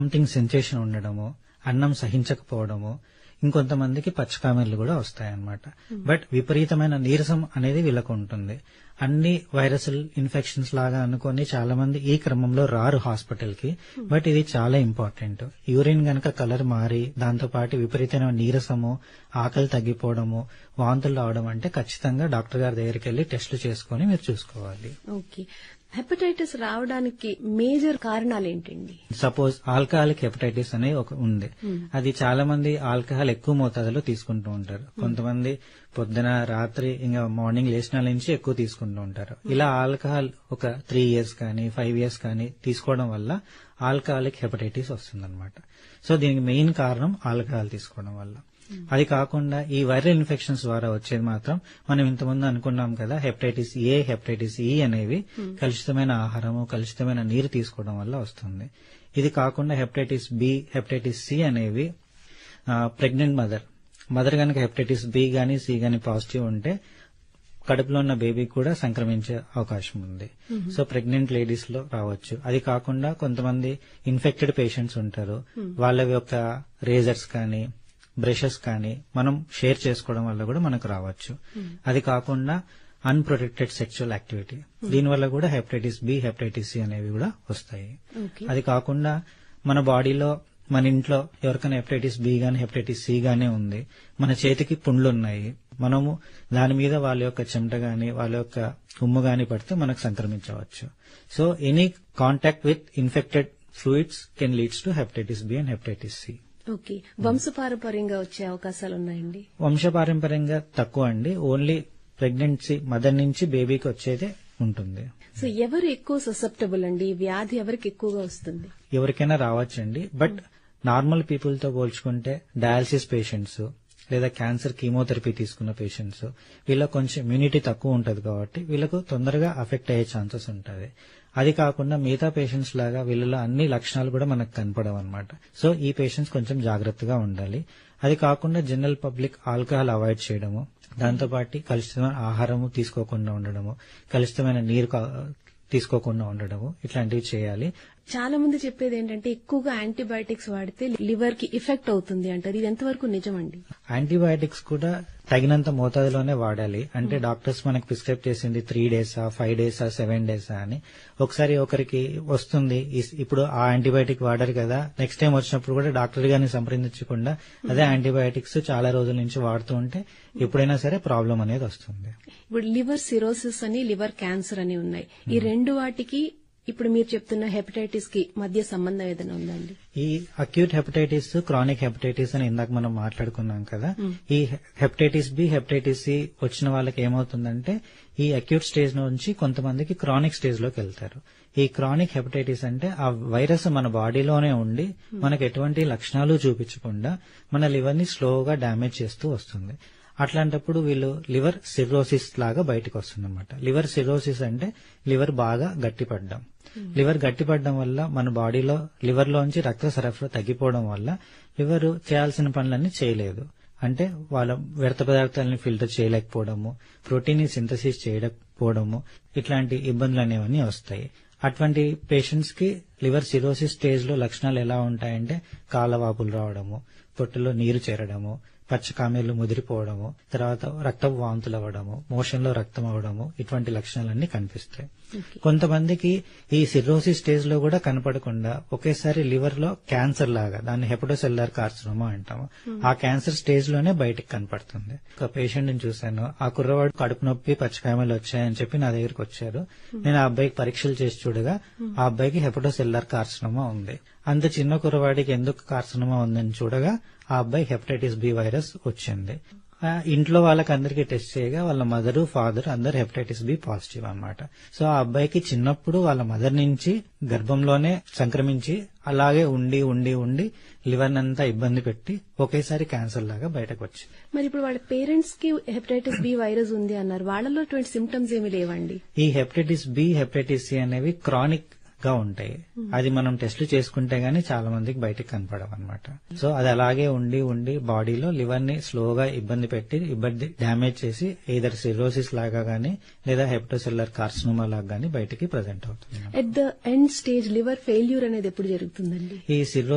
Something sensation ఉండడము, అన్నం సహించకపోవడము, ఇంకొంతమందికి పచ్చకామెర్లు కూడా వస్తాయన్నమాట. బట్ విపరీతమైన నీరసం అనేది వీళ్ళకు ఉంటుంది. అన్ని వైరసల్ ఇన్ఫెక్షన్స్ లాగా అనుకొని చాలా మంది ఈ క్రమంలో రారు హాస్పిటల్ కి. బట్ ఇది చాలా ఇంపార్టెంట్. యూరిన్ గనక కలర్ మారి దాంతో పాటు విపరీతమైన నీరసము, ఆకలి తగ్గిపోవడము, వాంతులు రావడం అంటే ఖచ్చితంగా డాక్టర్ గారి దగ్గరికి వెళ్లి టెస్టులు చేసుకుని మీరు చూసుకోవాలి. ఓకే. హెపటైటిస్ రావడానికి మేజర్ కారణాలు ఏంటండి? సపోజ్ ఆల్కహాలిక్ హెపటైటిస్ అనేది ఒక ఉంది. అది చాలా మంది ఆల్కహాల్ ఎక్కువ మోతాదులో తీసుకుంటూ ఉంటారు. కొంతమంది పొద్దున రాత్రి ఇంకా మార్నింగ్ లేచిన నుంచి ఎక్కువ తీసుకుంటూ ఉంటారు. ఇలా ఆల్కహాల్ ఒక 3 years కానీ 5 years కానీ తీసుకోవడం వల్ల ఆల్కహాలిక్ హెపటైటిస్ వస్తుందన్నమాట. సో దీనికి మెయిన్ కారణం ఆల్కహాల్ తీసుకోవడం వల్ల. అది కాకుండా ఈ వైరల్ ఇన్ఫెక్షన్స్ ద్వారా వచ్చేది మాత్రం మనం ఇంతకుముందు అనుకున్నాం కదా, హెపటైటిస్ ఏ, హెపటైటిస్ ఈ అనేవి కలుషితమైన ఆహారము, కలుషితమైన నీరు తీసుకోవడం వల్ల వస్తుంది. ఇది కాకుండా హెపటైటిస్ బి, హెపటైటిస్ సి అనేవి ప్రెగ్నెంట్ మదర్ గనక హెపటైటిస్ బి గానీ సి గానీ పాజిటివ్ ఉంటే కడుపులో ఉన్న బేబీ కూడా సంక్రమించే అవకాశం ఉంది. సో ప్రెగ్నెంట్ లేడీస్ లో రావచ్చు. అది కాకుండా కొంతమంది ఇన్ఫెక్టెడ్ పేషెంట్స్ ఉంటారు. వాళ్ళ యొక్క రేజర్స్ కానీ బ్రషెస్ కానీ మనం షేర్ చేసుకోవడం వల్ల కూడా మనకు రావచ్చు. అది కాకుండా అన్ప్రొటెక్టెడ్ సెక్షువల్ యాక్టివిటీ, దీనివల్ల కూడా హెపటైటిస్ బి, హెపటైటిస్ సి అనేవి కూడా వస్తాయి. అది కాకుండా మన బాడీలో, మన ఇంట్లో ఎవరికైనా హెపటైటిస్ బి గానీ హెపటైటిస్ సి గానీ ఉంది, మన చేతికి పుండ్లు ఉన్నాయి, మనము దాని మీద వాళ్ళ యొక్క చెమట గాని వాళ్ళ యొక్క ఉమ్ము గాని పడితే మనకు సంక్రమించవచ్చు. So any contact with infected fluids can leads to hepatitis B and hepatitis C. Okay. వంశపారంపర్యంగా వచ్చే అవకాశాలు ఉన్నాయండి? వంశపారంపర్యంగా తక్కువ అండి. ఓన్లీ ప్రెగ్నెన్సీ మదర్ నుంచి బేబీకి వచ్చేదే ఉంటుంది. సో ఎవరు ఎక్కువ ససెప్టబుల్ అండి? వ్యాధి ఎవరికి ఎక్కువగా వస్తుంది? ఎవరికైనా రావచ్చండి. బట్ నార్మల్ పీపుల్ తో పోల్చుకుంటే డయాలసిస్ పేషెంట్స్ లేదా క్యాన్సర్ కీమోథెరపీ తీసుకున్న పేషెంట్స్ వీళ్ళకి కొంచెం ఇమ్యూనిటీ తక్కువ ఉంటది కాబట్టి వీళ్ళకు తొందరగా అఫెక్ట్ అయ్యే ఛాన్సెస్ ఉంటుంది. అది కాకుండా మిగతా పేషెంట్స్ లాగా వీళ్ళలో అన్ని లక్షణాలు కూడా మనకు కనపడవు అనమాట. సో ఈ పేషెంట్స్ కొంచెం జాగ్రత్తగా ఉండాలి. అది కాకుండా జనరల్ పబ్లిక్ ఆల్కహాల్ అవాయిడ్ చేయడము, దాంతోపాటు కలుషితమైన ఆహారము తీసుకోకుండా ఉండడము, కలుషితమైన నీరు తీసుకోకుండా ఉండడము, ఇట్లాంటివి చేయాలి. చాలా మంది చెప్పేది ఏంటంటే ఎక్కువగా యాంటీబయాటిక్స్ వాడితే లివర్ కి ఎఫెక్ట్ అవుతుంది అంటారు. ఇది ఎంతవరకు నిజమండి? యాంటీబయాటిక్స్ కూడా తగినంత మోతాదులోనే వాడాలి. అంటే డాక్టర్స్ మనకు ప్రిస్క్రైబ్ చేసింది 3 days, 5 days, 7 days అని. ఒకసారి ఒకరికి వస్తుంది, ఇప్పుడు ఆ యాంటీబయాటిక్ వాడారు కదా, నెక్స్ట్ టైం వచ్చినప్పుడు కూడా డాక్టర్ గారిని సంప్రదించకుండా అదే యాంటీబయాటిక్స్ చాలా రోజుల నుంచి వాడుతూ ఉంటే ఎప్పుడైనా సరే ప్రాబ్లం అనేది వస్తుంది. ఇప్పుడు లివర్ సిరోసిస్ అని, లివర్ క్యాన్సర్ అని ఉన్నాయి. ఈ రెండు వాటికి ఇప్పుడు మీరు చెప్తున్న హెపటైటిస్ కి మధ్య సంబంధం ఏదైనా ఉందండి? ఈ అక్యూట్ హెపటైటిస్, క్రానిక్ హెపటైటిస్ అని ఇందాక మనం మాట్లాడుకున్నాం కదా. ఈ హెపటైటిస్ బి, హెపటైటిస్ సి వచ్చిన వాళ్ళకి ఏమవుతుందంటే ఈ అక్యూట్ స్టేజ్ నుంచి కొంతమందికి క్రానిక్ స్టేజ్ లోకి వెళ్తారు. ఈ క్రానిక్ హెపటైటిస్ అంటే ఆ వైరస్ మన బాడీలోనే ఉండి మనకు ఎటువంటి లక్షణాలు చూపించకుండా మన లివర్ ని స్లోగా డ్యామేజ్ చేస్తూ వస్తుంది. అట్లాంటప్పుడు వీళ్ళు లివర్ సిర్రోసిస్ లాగా బయటకు వస్తుందన్నమాట. లివర్ సిర్రోసిస్ అంటే లివర్ బాగా గట్టిపడ్డం. లివర్ గట్టిపడడం వల్ల మన బాడీలో లివర్ లోంచి రక్త సరఫరా తగ్గిపోవడం వల్ల లివర్ చేయాల్సిన పనులన్నీ చేయలేదు. అంటే వాళ్ళ వ్యర్థ పదార్థాలని ఫిల్టర్ చేయలేకపోవడము, ప్రోటీన్ ని సింథసిస్ చేయకపోవడము, ఇట్లాంటి ఇబ్బందులు అనేవన్నీ వస్తాయి. అటువంటి పేషెంట్స్ కి లివర్ సిరోసిస్ స్టేజ్ లో లక్షణాలు ఎలా ఉంటాయంటే కాళ్ళవాపులు రావడము, పొట్టులో నీరు చేరడము, పచ్చకామెర్లు ముదిరిపోవడము, తర్వాత రక్తపు వాంతులు అవ్వడము, మోషన్ లో రక్తం అవ్వడము, ఇటువంటి లక్షణాలన్నీ కనిపిస్తాయి. కొంతమందికి ఈ సిర్రోసిస్ స్టేజ్ లో కూడా కనపడకుండా ఒకేసారి లివర్ లో క్యాన్సర్ లాగా, దాన్ని హెపటోసెల్యులర్ కార్సినోమా అంటాము, ఆ క్యాన్సర్ స్టేజ్ లోనే బయటకు కనపడుతుంది. ఒక పేషెంట్ ని చూశాను, ఆ కుర్రవాడు కడుపు నొప్పి, పచ్చకామెర్లు వచ్చాయని చెప్పి నా దగ్గరికి వచ్చారు. నేను ఆ అబ్బాయికి పరీక్షలు చేసి చూడగా ఆ అబ్బాయికి హెపటోసెల్యులర్ కార్సినోమా ఉంది. అంత చిన్న కుర్రవాడికి ఎందుకు కార్సినోమా ఉందని చూడగా ఆ అబ్బాయి హెపటైటిస్ బి వైరస్ వచ్చింది. ఇంట్లో వాళ్ళకందరికీ టెస్ట్ చేయగా వాళ్ళ మదర్, ఫాదర్ అందరు హెపటైటిస్ బి పాజిటివ్ అన్నమాట. సో ఆ అబ్బాయికి చిన్నప్పుడు వాళ్ళ మదర్ నుంచి గర్భంలోనే సంక్రమించి అలాగే ఉండి లివర్ నంతా ఇబ్బంది పెట్టి ఒకేసారి క్యాన్సర్ లాగా బయటకు వచ్చింది. మరి ఇప్పుడు వాళ్ళ పేరెంట్స్ కి హెపటైటిస్ బి వైరస్ ఉంది అన్నారు, వాళ్ళలో ఇటువంటి సిమ్టమ్స్ ఏమి లేవండి? ఈ హెపటైటిస్ బి, హెపటైటిస్ సి అనేవి క్రానిక్ గా ఉంటాయి. అది మనం టెస్టులు చేసుకుంటే గానీ చాలా మందికి బయటకు కనపడవు అనమాట. సో అది అలాగే ఉండి బాడీలో లివర్ ని స్లోగా ఇబ్బంది డ్యామేజ్ చేసి ఎయిదర్ సిరోసిస్ లాగా గానీ లేదా హెపటోసెల్యులర్ కార్సినోమా లాగా గానీ బయటికి ప్రజెంట్ అవుతుంది. At the end stage liver failure అనేది ఎప్పుడు జరుగుతుందండి? ఈ